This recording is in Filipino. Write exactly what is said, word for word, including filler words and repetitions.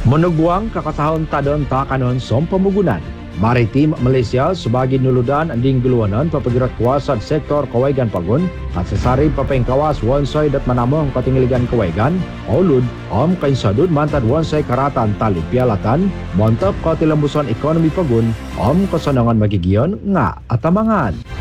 Manugwang kakatahon tadon ta kanon som pamugunan. Maritim Malaysia subagi nuludan anding guluanan papagirat kuwasan sektor Kawaigan Pagun at sasarib papengkawas wonsay dat manamong katingiligan Kawaigan olud om kainsadud mantad wonsay karatan tali pialatan montop katilambuson ekonomi Pagun om kasanangan magigiyon nga atamangan.